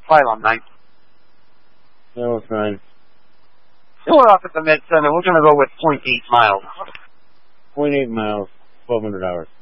Phylum 9. That was fine. So we're off at the Med Center. We're going to go with 0.8 miles. 0.8 miles, 1,200 hours.